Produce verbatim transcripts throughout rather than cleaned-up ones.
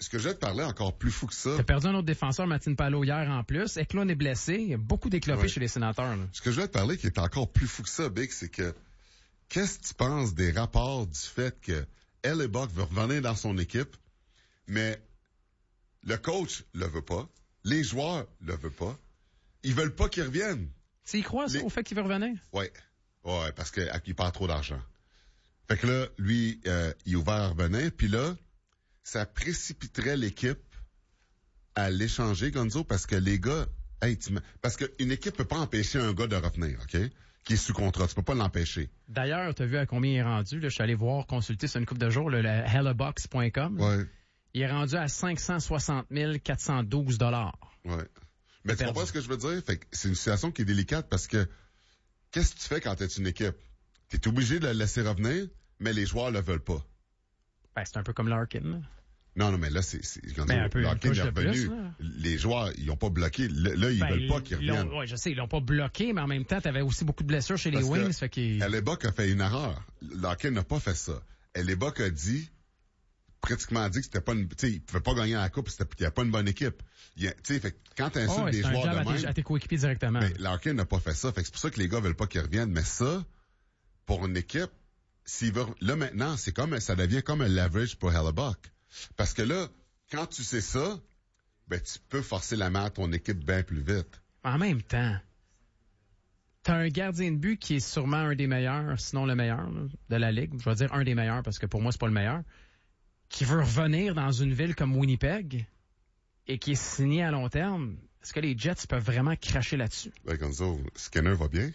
ce que je vais te parler encore plus fou que ça... T'as perdu un autre défenseur, Martin Palo, hier en plus. Eklund est blessé. Il y a beaucoup d'éclopés ouais. chez les Sénateurs. Là. Ce que je vais te parler qui est encore plus fou que ça, Big, c'est que qu'est-ce que tu penses des rapports du fait que Hellebuyck veut revenir dans son équipe, mais le coach le veut pas, les joueurs le veulent pas, ils veulent pas qu'il revienne. Tu y crois, ça, les... au fait qu'il veut revenir? Oui. Ouais, parce qu'il perd trop d'argent. Fait que là, lui, euh, il est ouvert à revenir, puis là, ça précipiterait l'équipe à l'échanger, Gonzo, parce que les gars, hey, tu, parce qu'une équipe peut pas empêcher un gars de revenir, OK? Qui est sous contrat. Tu peux pas l'empêcher. D'ailleurs, t'as vu à combien il est rendu, là? Je suis allé voir, consulter sur une couple de jours, le, le hellebuyck point com. Ouais. Il est rendu à cinq cent soixante mille quatre cent douze dollars. Ouais. Mais tu comprends ce que je veux dire? Fait que c'est une situation qui est délicate parce que qu'est-ce que tu fais quand t'es une équipe? T'es obligé de le laisser revenir, mais les joueurs le veulent pas. Ben, c'est un peu comme Larkin, là. Non, non, mais là, c'est, c'est quand ben, un peu, Larkin est revenu. Plus, les joueurs, ils ont pas bloqué. Là, là ils ben, veulent pas qu'ils reviennent. Oui, je sais, ils l'ont pas bloqué, mais en même temps, t'avais aussi beaucoup de blessures chez les Parce Wings, que fait qu'il... Hellebuyck a fait une erreur. Larkin n'a pas fait ça. Hellebuyck a dit, pratiquement dit que c'était pas une, tu sais, il pouvait pas gagner la coupe, c'était, qu'il n'y a pas une bonne équipe. Tu sais, fait quand t'insultes oh, ouais, des joueurs de à même. Tes, à tes coéquipiers directement. Ben, Larkin n'a pas fait ça. Fait que c'est pour ça que les gars veulent pas qu'ils reviennent. Mais ça, pour une équipe, s'il veut, là maintenant, c'est comme, ça devient comme un leverage pour Hellebuyck. Parce que là, quand tu sais ça, ben, tu peux forcer la main à ton équipe bien plus vite. En même temps, t'as un gardien de but qui est sûrement un des meilleurs, sinon le meilleur, là, de la Ligue. Je vais dire un des meilleurs parce que pour moi, c'est pas le meilleur. Qui veut revenir dans une ville comme Winnipeg et qui est signé à long terme. Est-ce que les Jets peuvent vraiment cracher là-dessus? Ben, comme ça, Skinner va bien.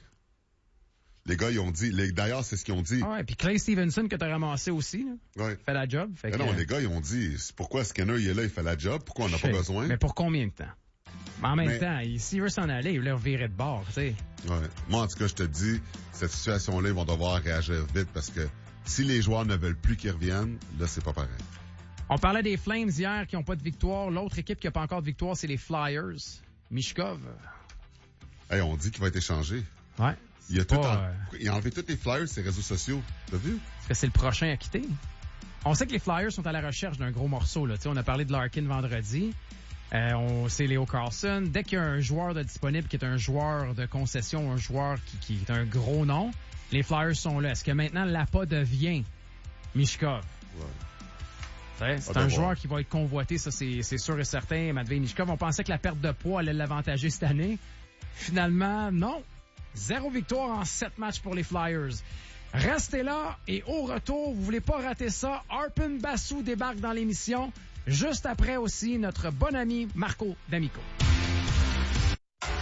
Les gars, ils ont dit, les, d'ailleurs, c'est ce qu'ils ont dit. Ah ouais, puis Clay Stevenson que t'as ramassé aussi, là. Ouais. Fait la job. Fait que, non, les gars, ils ont dit, c'est pourquoi Skinner, il est là, il fait la job, pourquoi on n'a pas besoin? Mais pour combien de temps? Mais en même mais, temps, s'il veut s'en aller, il veut leur virer de bord, tu sais. Ouais. Moi, en tout cas, je te dis, cette situation-là, ils vont devoir réagir vite parce que si les joueurs ne veulent plus qu'ils reviennent, là, c'est pas pareil. On parlait des Flames hier qui n'ont pas de victoire. L'autre équipe qui n'a pas encore de victoire, c'est les Flyers. Mishkov. Hey, on dit qu'il va être échangé. Ouais. Il a, tout pas, en... euh... il a enlevé tous les Flyers sur ses réseaux sociaux. T'as vu? Est-ce que c'est le prochain à quitter? On sait que les Flyers sont à la recherche d'un gros morceau. Là. On a parlé de Larkin vendredi. Euh, on sait Leo Carlson. Dès qu'il y a un joueur de disponible qui est un joueur de concession, un joueur qui, qui est un gros nom, les Flyers sont là. Est-ce que maintenant Lapa devient Mishkov? Ouais. C'est un joueur qui va être convoité, ça c'est, c'est sûr et certain. Matvei Mishkov, on pensait que la perte de poids allait l'avantager cette année. Finalement, non. Zéro victoire en sept matchs pour les Flyers. Restez là et au retour, vous voulez pas rater ça, Arpon Bassou débarque dans l'émission. Juste après aussi, notre bon ami Marco D'Amico.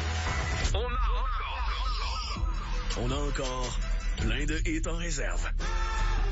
On a encore, on a encore plein de hits en réserve.